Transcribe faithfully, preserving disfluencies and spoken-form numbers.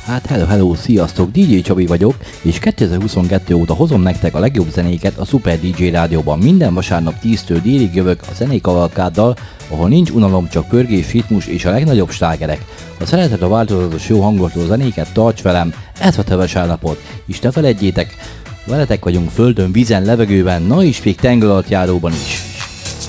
Hát hello, hello, sziasztok, dé dzsé Csabi vagyok, és kétezer-huszonkettő óta hozom nektek a legjobb zenéket a Super dé dzsé Rádióban. Minden vasárnap tíztől délig jövök a zenékavalkáddal, ahol nincs unalom, csak pörgés, ritmus és a legnagyobb slágerek. Ha szereted a változatos jó hangulatú zenéket, tarts velem, ez a te vasárnapot, és ne feledjétek, veletek vagyunk földön, vízen, levegőben, na és még tenger alatt járóban is.